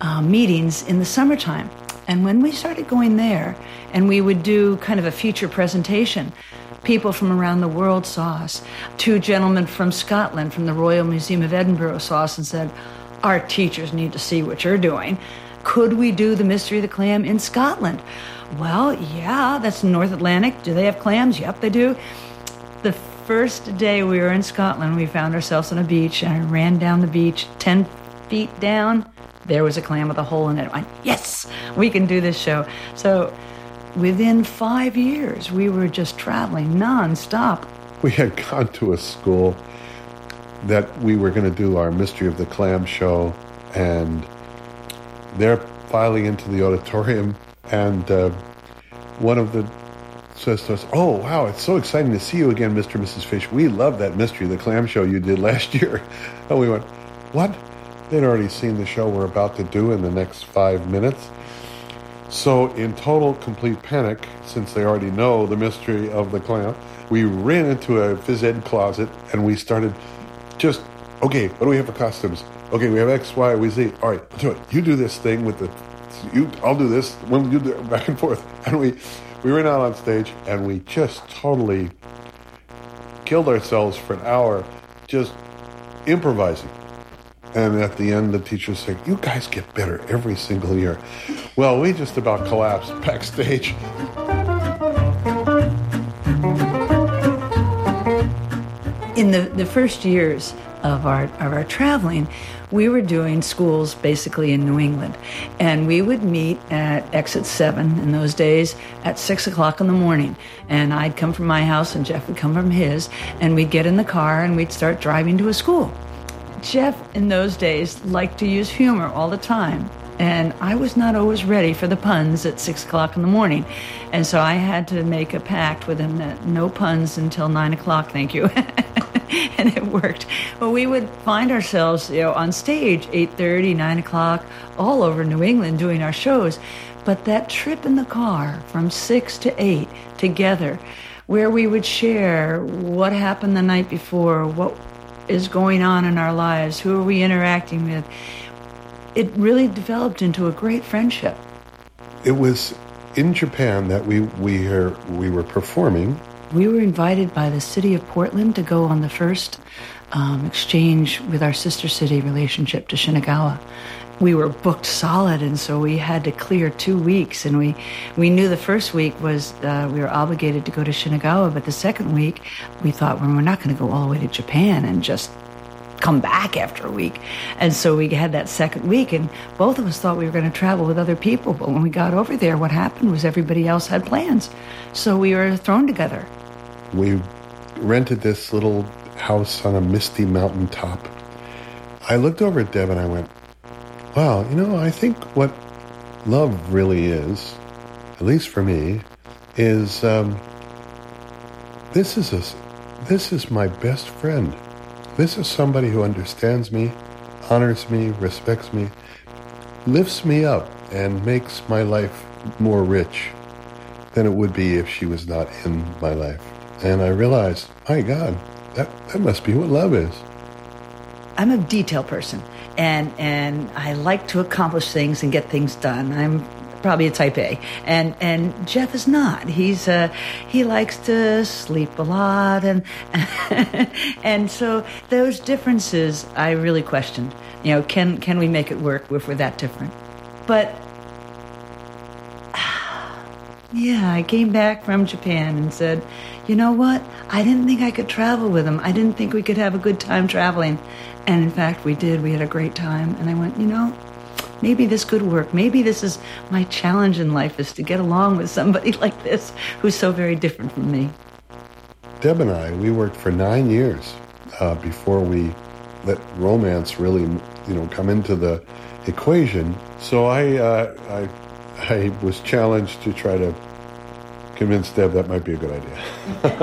meetings in the summertime. And when we started going there, and we would do kind of a feature presentation, people from around the world saw us. 2 gentlemen from Scotland, from the Royal Museum of Edinburgh, saw us and said, our teachers need to see what you're doing. Could we do the Mystery of the Clam in Scotland? Well, yeah, that's North Atlantic. Do they have clams? Yep, they do. The first day we were in Scotland, we found ourselves on a beach, and I ran down the beach 10 feet down. There was a clam with a hole in it. I went, yes, we can do this show. So within 5 years, we were just traveling nonstop. We had gone to a school that we were going to do our Mystery of the Clam show, and they're filing into the auditorium, and one of the says to us, oh, wow, it's so exciting to see you again, Mr. and Mrs. Fish. We love that Mystery of the Clam show you did last year. And we went, what? They'd already seen the show we're about to do in the next 5 minutes. So in total, complete panic, since they already know the Mystery of the Clam, we ran into a phys ed closet, and we started just, okay, what do we have for costumes? Okay, we have X, Y, we Z. All right, let's do it. You do this thing with I'll do this. When you do it, back and forth. And we ran out on stage, and we just totally killed ourselves for an hour just improvising. And at the end, the teacher said, you guys get better every single year. Well, we just about collapsed backstage. In the first years of our traveling, we were doing schools basically in New England. And we would meet at Exit 7 in those days at 6 o'clock in the morning. And I'd come from my house and Jeff would come from his. And we'd get in the car and we'd start driving to a school. Jeff, in those days, liked to use humor all the time. And I was not always ready for the puns at 6 o'clock in the morning. And so I had to make a pact with him that no puns until 9 o'clock, thank you. And it worked. But we would find ourselves, on stage 8:30, 9 o'clock, all over New England doing our shows. But that trip in the car from 6 to 8 together, where we would share what happened the night before, what is going on in our lives, who are we interacting with, it really developed into a great friendship. It was in Japan that we were performing. We were invited by the city of Portland to go on the first exchange with our sister city relationship to Shinagawa. We were booked solid, and so we had to clear 2 weeks. And we knew the first week was we were obligated to go to Shinagawa, but the second week we thought, well, we're not going to go all the way to Japan and just come back after a week. And so we had that second week, and both of us thought we were going to travel with other people. But when we got over there, what happened was everybody else had plans. So we were thrown together. We rented this little house on a misty mountaintop. I looked over at Deb and I went, wow, I think what love really is, at least for me, is this is my best friend. This is somebody who understands me, honors me, respects me, lifts me up, and makes my life more rich than it would be if she was not in my life. And I realized, my God, that must be what love is. I'm a detail person, and I like to accomplish things and get things done. I'm probably a type A, and Jeff is not. He likes to sleep a lot, and and so those differences I really questioned. Can we make it work if we're that different? But yeah, I came back from Japan and said, you know what? I didn't think I could travel with him. I didn't think we could have a good time traveling. And in fact, we did. We had a great time. And I went, maybe this could work. Maybe this is my challenge in life, is to get along with somebody like this who's so very different from me. Deb and I, we worked for 9 years before we let romance really, come into the equation. So I was challenged to try to convince Deb that might be a good idea.